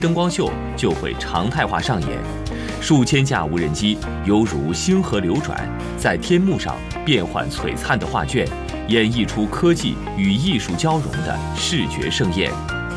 灯光秀就会常态化上演，数千架无人机犹如星河流转，在天幕上变幻璀璨的画卷，演绎出科技与艺术交融的视觉盛宴。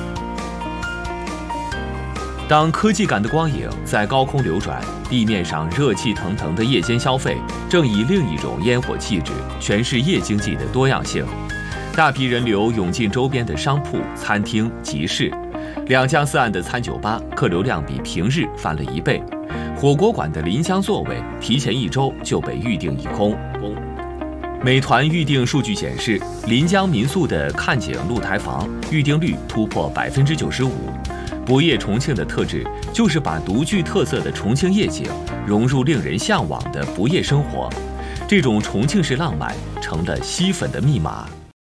当科技感的光影在高空流转，地面上热气腾腾的夜间消费正以另一种烟火气质诠释夜经济的多样性。大批人流涌进周边的商铺、餐厅、集市，两江四岸的餐酒吧客流量比平日翻了1倍，火锅馆的临江座位提前1周就被预订一空。美团预订数据显示，临江民宿的看景露台房预订率突破95%。博夜重庆的特质就是把独具特色的重庆夜景融入令人向往的不夜生活，这种重庆式浪漫成了吸粉的密码。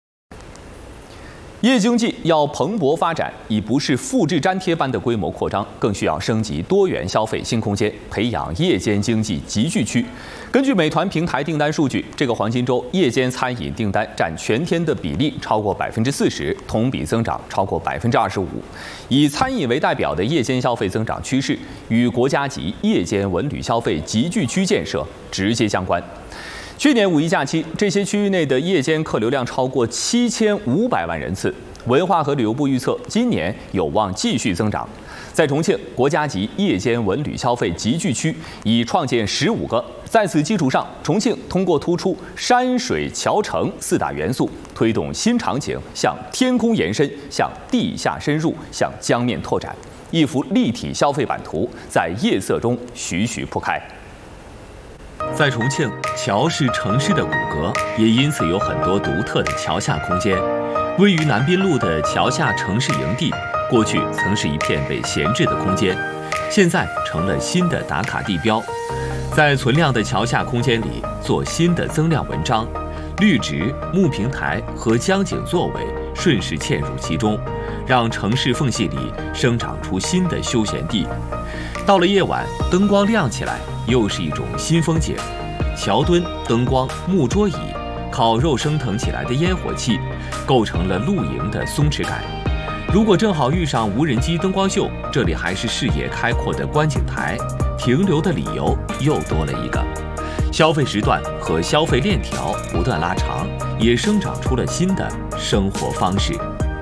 夜经济要蓬勃发展，已不是复制粘贴般的规模扩张，更需要升级多元消费新空间，培养夜间经济集聚区。根据美团平台订单数据，这个黄金周夜间餐饮订单占全天的比例超过40%，同比增长超过25%。以餐饮为代表的夜间消费增长趋势，与国家级夜间文旅消费集聚区建设直接相关。去年5一假期，这些区域内的夜间客流量超过7500万人次。文化和旅游部预测，今年有望继续增长。在重庆，国家级夜间文旅消费集聚区已创建15个。在此基础上，重庆通过突出山水桥城4大元素，推动新场景向天空延伸，向地下深入，向江面拓展，一幅立体消费版图在夜色中徐徐铺开。 在重庆，桥是城市的骨骼，也因此有很多独特的桥下空间。位于南滨路的桥下城市营地，过去曾是一片被闲置的空间，现在成了新的打卡地标。在存量的桥下空间里做新的增量文章，绿植、木平台和江景座位顺势嵌入其中，让城市缝隙里生长出新的休闲地。到了夜晚，灯光亮起来，又是一种新风景。桥墩、灯光、木桌椅、烤肉升腾起来的烟火气，构成了露营的松弛感。如果正好遇上无人机灯光秀，这里还是视野开阔的观景台，停留的理由又多了一个。消费时段和消费链条不断拉长，也生长出了新的生活方式。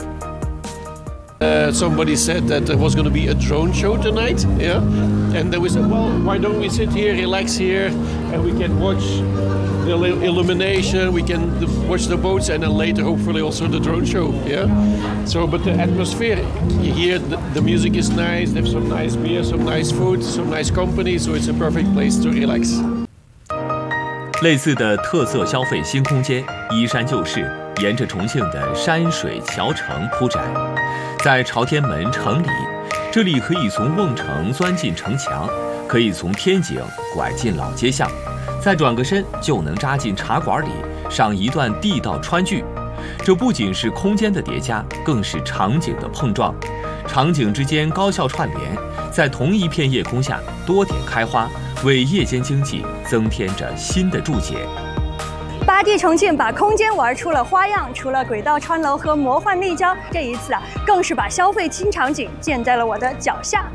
Somebody said that there was going to be a drone show tonight, yeah? And then we said, well, why don't we sit here, relax here, and we can watch the illumination, we can watch the boats, and then later, hopefully, also the drone show, yeah? So, but the atmosphere, here, the music is nice, they have some nice beer, some nice food, some nice company, so it's a perfect place to relax. 类似的特色消费新空间依山就势，沿着重庆的山水桥城铺展。在朝天门城里，这里可以从瓮城钻进城墙，可以从天井拐进老街巷，再转个身就能扎进茶馆里，赏一段地道川剧。这不仅是空间的叠加，更是场景的碰撞。场景之间高效串联，在同一片夜空下多点开花，为夜间经济增添着新的注解。 八地重庆把空间玩出了花样，除了轨道穿楼和魔幻立交，这一次更是把消费新场景建在了我的脚下。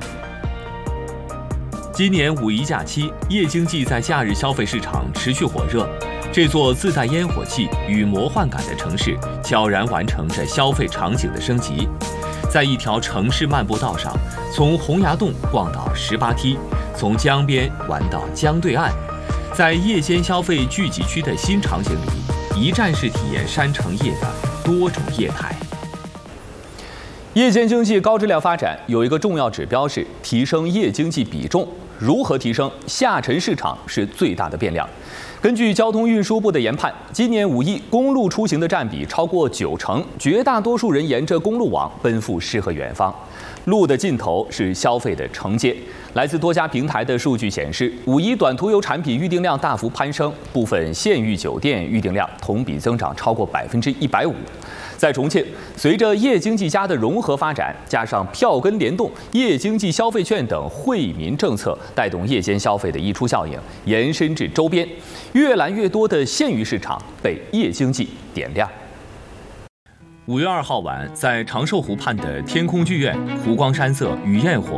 今年5一假期，夜经济在假日消费市场持续火热。这座自带烟火气与魔幻感的城市，悄然完成着消费场景的升级。在一条城市漫步道上，从洪崖洞逛到18梯，从江边玩到江对岸。在夜间消费聚集区的新场景里，一站式体验山城夜的多种业态。 夜间经济高质量发展有一个重要指标是提升夜经济比重。如何提升？下沉市场是最大的变量。根据交通运输部的研判，今年5一公路出行的占比超过90%，绝大多数人沿着公路网奔赴诗和远方。路的尽头是消费的承接。来自多家平台的数据显示，5一短途游产品预订量大幅攀升，部分县域酒店预订量同比增长超过150%。在重庆，随着夜经济+的融合发展，加上票根联动、夜经济消费券等惠民政策，带动夜间消费的溢出效应延伸至周边，越来越多的县域市场被夜经济点亮。 5月2号晚，在长寿湖畔的天空剧院，湖光山色，雨焰火